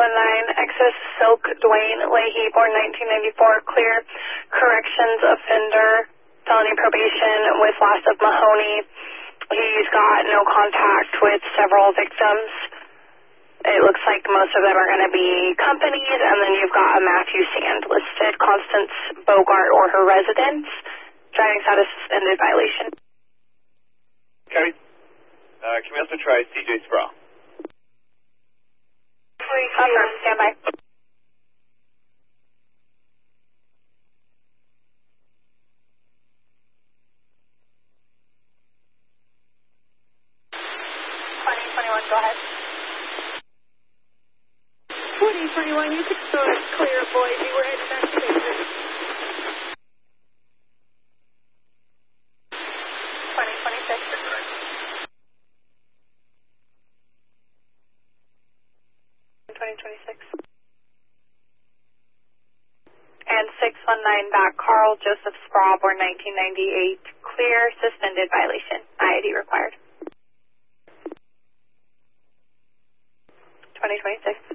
Excess Silk Dwayne Leahy, born 1994, clear. Corrections offender, felony probation with loss of Mahoney. He's got no contact with several victims. It looks like most of them are going to be companies, and then you've got a Matthew Sand listed, Constance Bogart or her residence, driving status suspended violation. Copy. Can we also try CJ Sproul? Stand by. 2021, go ahead. 2021, you can go ahead, clear, boys. You were heading back to business. 2026. And 619 back, Carl Joseph Sproul, born 1998, clear, suspended violation, IID required. 2026.